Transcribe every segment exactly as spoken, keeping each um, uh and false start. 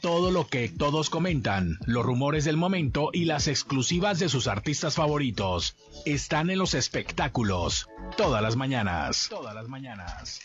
Todo lo que todos comentan, los rumores del momento y las exclusivas de sus artistas favoritos están en los espectáculos todas las mañanas. Todas las mañanas.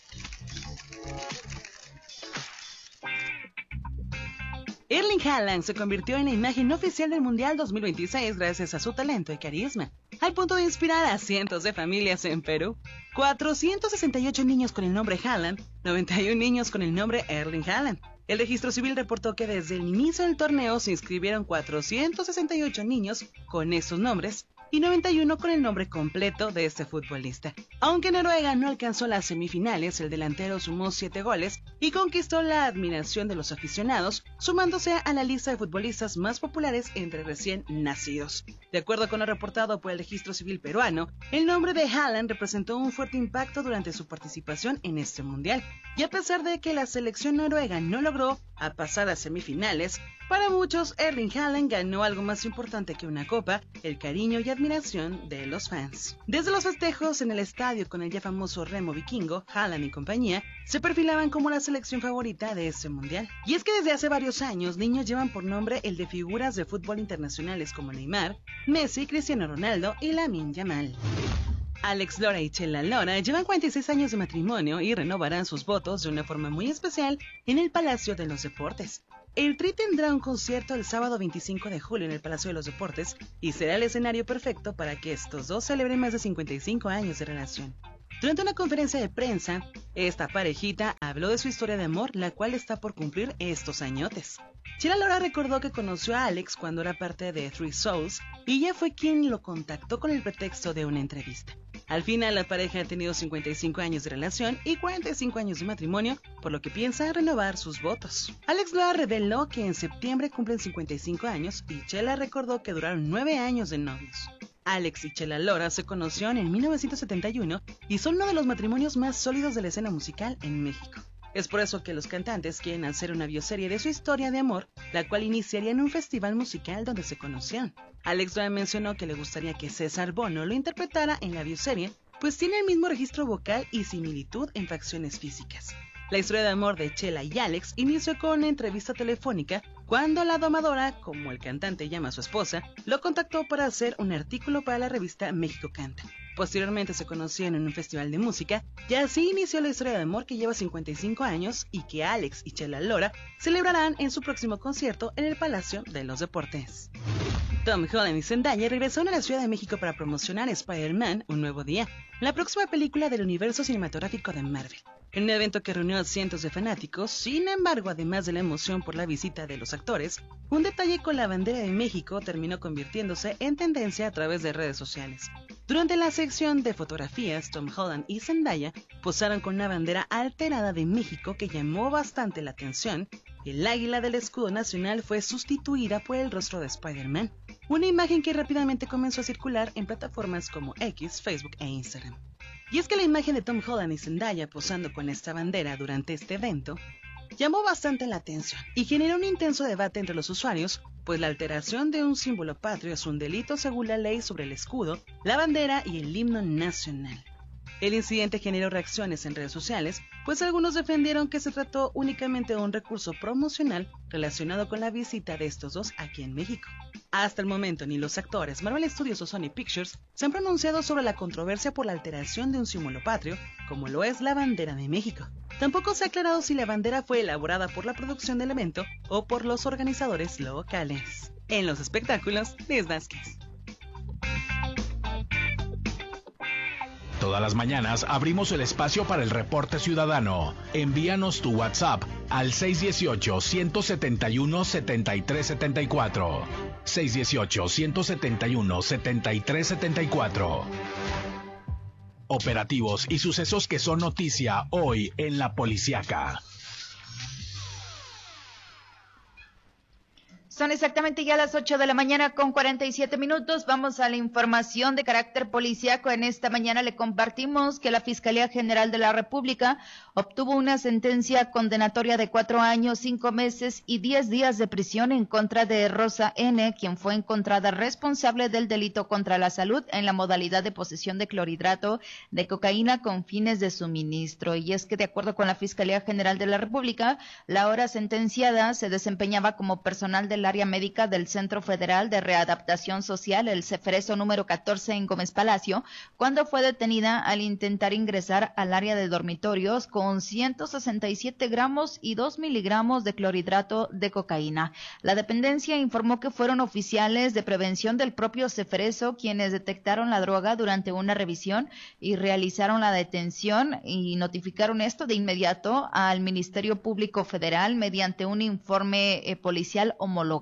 Erling Haaland se convirtió en la imagen oficial del Mundial dos mil veintiséis gracias a su talento y carisma, al punto de inspirar a cientos de familias en Perú. cuatrocientos sesenta y ocho niños con el nombre Haaland, noventa y uno niños con el nombre Erling Haaland. El registro civil reportó que desde el inicio del torneo se inscribieron cuatrocientos sesenta y ocho niños con esos nombres y noventa y uno con el nombre completo de este futbolista. Aunque Noruega no alcanzó las semifinales, el delantero sumó siete goles y conquistó la admiración de los aficionados, sumándose a la lista de futbolistas más populares entre recién nacidos. De acuerdo con lo reportado por el registro civil peruano, el nombre de Haaland representó un fuerte impacto durante su participación en este mundial, y a pesar de que la selección noruega no logró a pasar a semifinales, para muchos Erling Haaland ganó algo más importante que una copa: el cariño y admiración de los fans. Desde los festejos en el estadio con el ya famoso remo vikingo, Haaland y compañía se perfilaban como la selección favorita de este mundial. Y es que desde hace varios años, niños llevan por nombre el de figuras de fútbol internacionales como Neymar, Messi, Cristiano Ronaldo y Lamine Yamal. Alex Lora y Chela Lora llevan cuarenta y seis años de matrimonio y renovarán sus votos de una forma muy especial en el Palacio de los Deportes. El Tri tendrá un concierto el sábado veinticinco de julio en el Palacio de los Deportes y será el escenario perfecto para que estos dos celebren más de cincuenta y cinco años de relación. Durante una conferencia de prensa, esta parejita habló de su historia de amor, la cual está por cumplir estos añotes. Chela Lora recordó que conoció a Alex cuando era parte de Three Souls y ella fue quien lo contactó con el pretexto de una entrevista. Al final, la pareja ha tenido cincuenta y cinco años de relación y cuarenta y cinco años de matrimonio, por lo que piensa renovar sus votos. Alex Lora reveló que en septiembre cumplen cincuenta y cinco años y Chela recordó que duraron nueve años de novios. Alex y Chela Lora se conocieron en mil novecientos setenta y uno y son uno de los matrimonios más sólidos de la escena musical en México. Es por eso que los cantantes quieren hacer una bioserie de su historia de amor, la cual iniciaría en un festival musical donde se conocieron. Alex Lora mencionó que le gustaría que César Bono lo interpretara en la bioserie, pues tiene el mismo registro vocal y similitud en facciones físicas. La historia de amor de Chela y Alex inició con una entrevista telefónica cuando la domadora, como el cantante llama a su esposa, lo contactó para hacer un artículo para la revista México Canta. Posteriormente se conocieron en un festival de música y así inició la historia de amor que lleva cincuenta y cinco años y que Alex y Chela Lora celebrarán en su próximo concierto en el Palacio de los Deportes. Tom Holland y Zendaya regresaron a la Ciudad de México para promocionar Spider-Man: Un Nuevo Día, la próxima película del universo cinematográfico de Marvel. En un evento que reunió a cientos de fanáticos, sin embargo, además de la emoción por la visita de los actores, un detalle con la bandera de México terminó convirtiéndose en tendencia a través de redes sociales. Durante la sección de fotografías, Tom Holland y Zendaya posaron con una bandera alterada de México que llamó bastante la atención. El águila del escudo nacional fue sustituida por el rostro de Spider-Man, una imagen que rápidamente comenzó a circular en plataformas como X, Facebook e Instagram. Y es que la imagen de Tom Holland y Zendaya posando con esta bandera durante este evento llamó bastante la atención y generó un intenso debate entre los usuarios, pues la alteración de un símbolo patrio es un delito según la ley sobre el escudo, la bandera y el himno nacional. El incidente generó reacciones en redes sociales, pues algunos defendieron que se trató únicamente de un recurso promocional relacionado con la visita de estos dos aquí en México. Hasta el momento, ni los actores, Marvel Studios o Sony Pictures se han pronunciado sobre la controversia por la alteración de un símbolo patrio, como lo es la bandera de México. Tampoco se ha aclarado si la bandera fue elaborada por la producción del evento o por los organizadores locales. En los espectáculos, Liz Vázquez. Todas las mañanas abrimos el espacio para el reporte ciudadano. Envíanos tu WhatsApp al seis uno ocho, uno siete uno, siete tres siete cuatro. seis uno ocho, uno siete uno, siete tres siete cuatro. Operativos y sucesos que son noticia hoy en La Policiaca. Son exactamente ya las ocho de la mañana con cuarenta y siete minutos. Vamos a la información de carácter policíaco. En esta mañana le compartimos que la Fiscalía General de la República obtuvo una sentencia condenatoria de cuatro años, cinco meses y diez días de prisión en contra de Rosa N., quien fue encontrada responsable del delito contra la salud en la modalidad de posesión de clorhidrato de cocaína con fines de suministro. Y es que, de acuerdo con la Fiscalía General de la República, la ahora sentenciada se desempeñaba como personal del área médica del Centro Federal de Readaptación Social, el Ceferezo número catorce en Gómez Palacio, cuando fue detenida al intentar ingresar al área de dormitorios con ciento sesenta y siete gramos y dos miligramos de clorhidrato de cocaína. La dependencia informó que fueron oficiales de prevención del propio Ceferezo quienes detectaron la droga durante una revisión y realizaron la detención y notificaron esto de inmediato al Ministerio Público Federal mediante un informe eh, policial homologado.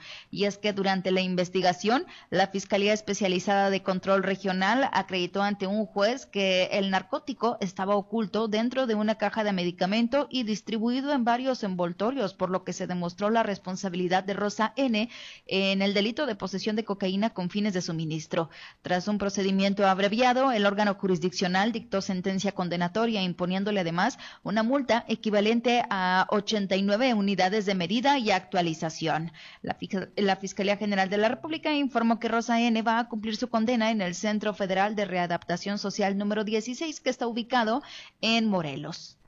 Y es que durante la investigación, la Fiscalía Especializada de Control Regional acreditó ante un juez que el narcótico estaba oculto dentro de una caja de medicamento y distribuido en varios envoltorios, por lo que se demostró la responsabilidad de Rosa N. en el delito de posesión de cocaína con fines de suministro. Tras un procedimiento abreviado, el órgano jurisdiccional dictó sentencia condenatoria, imponiéndole además una multa equivalente a ochenta y nueve unidades de medida y actualización. La, la Fiscalía General de la República informó que Rosa N. va a cumplir su condena en el Centro Federal de Readaptación Social número dieciséis, que está ubicado en Morelos.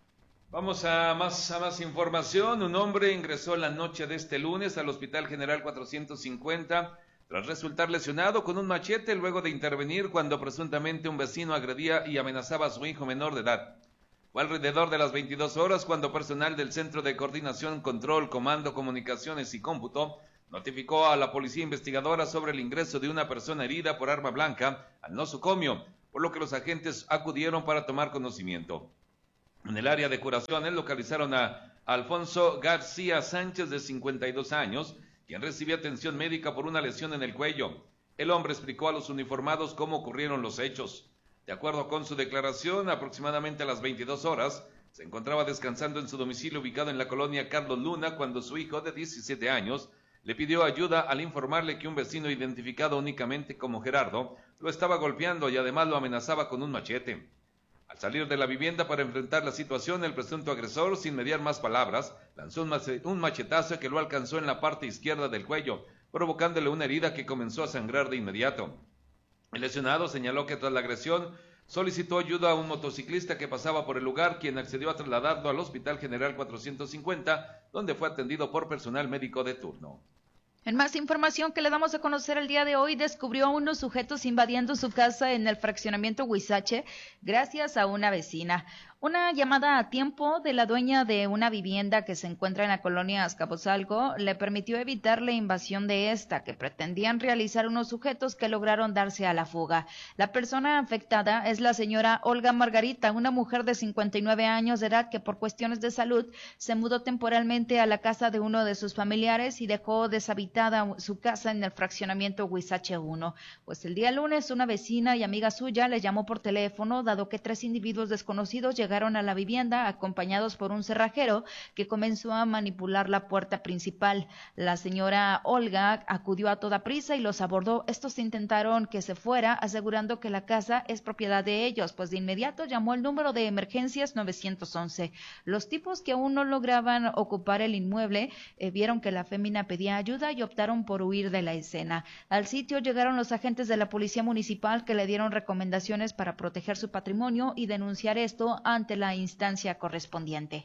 Vamos a más, a más información. Un hombre ingresó la noche de este lunes al Hospital General cuatrocientos cincuenta tras resultar lesionado con un machete luego de intervenir cuando presuntamente un vecino agredía y amenazaba a su hijo menor de edad. Fue alrededor de las veintidós horas cuando personal del Centro de Coordinación, Control, Comando, Comunicaciones y Cómputo notificó a la policía investigadora sobre el ingreso de una persona herida por arma blanca al nosocomio, por lo que los agentes acudieron para tomar conocimiento. En el área de curaciones localizaron a Alfonso García Sánchez, de cincuenta y dos años, quien recibió atención médica por una lesión en el cuello. El hombre explicó a los uniformados cómo ocurrieron los hechos. De acuerdo con su declaración, aproximadamente a las veintidós horas, se encontraba descansando en su domicilio ubicado en la colonia Carlos Luna cuando su hijo de diecisiete años le pidió ayuda al informarle que un vecino identificado únicamente como Gerardo lo estaba golpeando y además lo amenazaba con un machete. Al salir de la vivienda para enfrentar la situación, el presunto agresor, sin mediar más palabras, lanzó un machetazo que lo alcanzó en la parte izquierda del cuello, provocándole una herida que comenzó a sangrar de inmediato. El lesionado señaló que tras la agresión solicitó ayuda a un motociclista que pasaba por el lugar, quien accedió a trasladarlo al Hospital General cuatrocientos cincuenta, donde fue atendido por personal médico de turno. En más información que le damos a conocer el día de hoy, descubrió a unos sujetos invadiendo su casa en el fraccionamiento Huizache gracias a una vecina. Una llamada a tiempo de la dueña de una vivienda que se encuentra en la colonia Azcapotzalco le permitió evitar la invasión de esta, que pretendían realizar unos sujetos que lograron darse a la fuga. La persona afectada es la señora Olga Margarita, una mujer de cincuenta y nueve años de edad que por cuestiones de salud se mudó temporalmente a la casa de uno de sus familiares y dejó deshabitada su casa en el fraccionamiento Huizache uno. Pues el día lunes una vecina y amiga suya le llamó por teléfono, dado que tres individuos desconocidos llegaron Llegaron a la vivienda acompañados por un cerrajero que comenzó a manipular la puerta principal. La señora Olga acudió a toda prisa y los abordó. Estos intentaron que se fuera, asegurando que la casa es propiedad de ellos, pues de inmediato llamó el número de emergencias nueve once. Los tipos, que aún no lograban ocupar el inmueble, eh, vieron que la fémina pedía ayuda y optaron por huir de la escena. Al sitio llegaron los agentes de la policía municipal, que le dieron recomendaciones para proteger su patrimonio y denunciar esto ante ante la instancia correspondiente.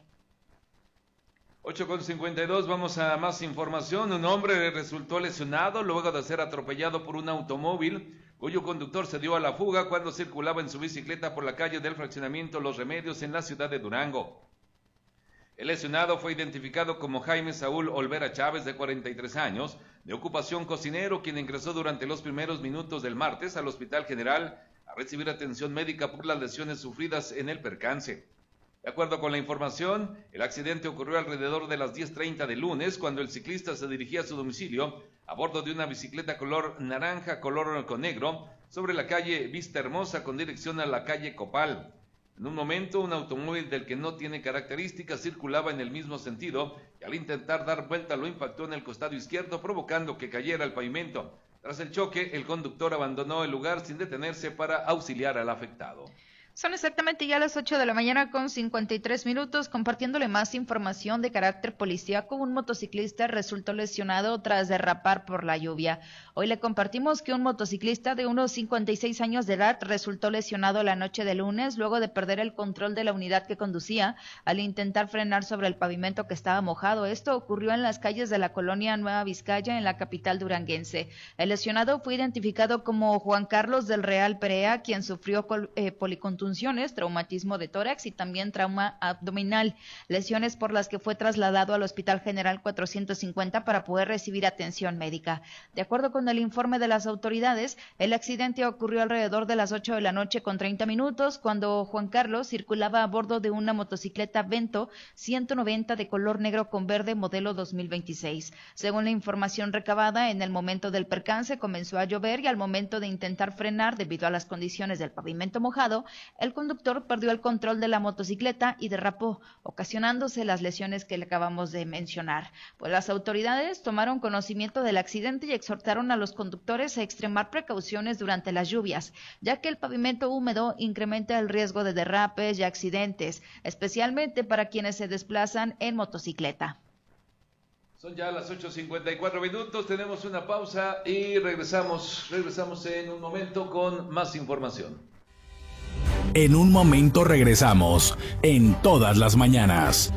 ocho con cincuenta y dos, vamos a más información. Un hombre resultó lesionado luego de ser atropellado por un automóvil cuyo conductor se dio a la fuga cuando circulaba en su bicicleta por la calle del fraccionamiento Los Remedios en la ciudad de Durango. El lesionado fue identificado como Jaime Saúl Olvera Chávez, de cuarenta y tres años, de ocupación cocinero, quien ingresó durante los primeros minutos del martes al Hospital General a recibir atención médica por las lesiones sufridas en el percance. De acuerdo con la información, el accidente ocurrió alrededor de las diez treinta del lunes, cuando el ciclista se dirigía a su domicilio a bordo de una bicicleta color naranja, color con negro, sobre la calle Vista Hermosa con dirección a la calle Copal. En un momento, un automóvil del que no tiene características circulaba en el mismo sentido y al intentar dar vuelta lo impactó en el costado izquierdo, provocando que cayera al pavimento. Tras el choque, el conductor abandonó el lugar sin detenerse para auxiliar al afectado. Son exactamente ya las ocho de la mañana con cincuenta y tres minutos, compartiéndole más información de carácter policíaco. Un motociclista resultó lesionado tras derrapar por la lluvia. Hoy le compartimos que un motociclista de unos cincuenta y seis años de edad resultó lesionado la noche de lunes luego de perder el control de la unidad que conducía al intentar frenar sobre el pavimento que estaba mojado. Esto ocurrió en las calles de la colonia Nueva Vizcaya, en la capital duranguense. El lesionado fue identificado como Juan Carlos del Real Perea, quien sufrió col- eh, policontusión, traumatismo de tórax y también trauma abdominal, lesiones por las que fue trasladado al Hospital General cuatrocientos cincuenta para poder recibir atención médica. De acuerdo con el informe de las autoridades, el accidente ocurrió alrededor de las ocho de la noche con treinta minutos, cuando Juan Carlos circulaba a bordo de una motocicleta Vento ciento noventa de color negro con verde modelo dos mil veintiséis. Según la información recabada, en el momento del percance comenzó a llover y al momento de intentar frenar debido a las condiciones del pavimento mojado, el conductor perdió el control de la motocicleta y derrapó, ocasionándose las lesiones que le acabamos de mencionar. Pues las autoridades tomaron conocimiento del accidente y exhortaron a los conductores a extremar precauciones durante las lluvias, ya que el pavimento húmedo incrementa el riesgo de derrapes y accidentes, especialmente para quienes se desplazan en motocicleta. Son ya las ocho cincuenta y cuatro minutos, tenemos una pausa y regresamos, regresamos en un momento con más información. En un momento regresamos, en Todas las Mañanas.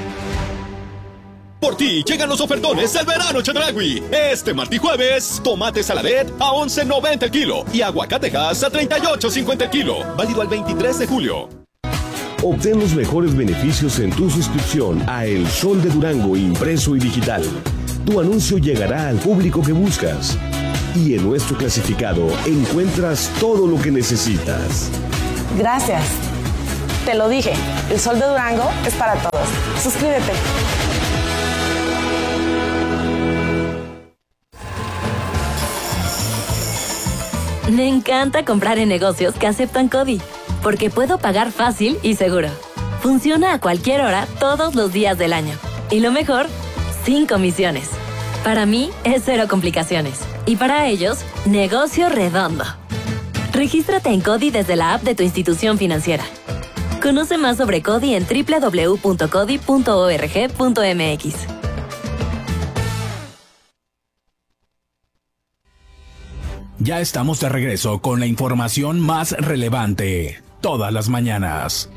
Por ti llegan los ofertones del verano Chedraui. Este martes y jueves, tomate saladet a once noventa el kilo y aguacatejas a treinta y ocho cincuenta el kilo. Válido al veintitrés de julio. Obtén los mejores beneficios en tu suscripción a El Sol de Durango impreso y digital. Tu anuncio llegará al público que buscas. Y en nuestro clasificado encuentras todo lo que necesitas. Gracias. Te lo dije, El Sol de Durango es para todos. Suscríbete. Me encanta comprar en negocios que aceptan CODI, porque puedo pagar fácil y seguro. Funciona a cualquier hora, todos los días del año. Y lo mejor, sin comisiones. Para mí es cero complicaciones. Y para ellos, negocio redondo. Regístrate en CODI desde la app de tu institución financiera. Conoce más sobre CODI en doble u doble u doble u punto codi punto org punto m x. Ya estamos de regreso con la información más relevante. Todas las mañanas.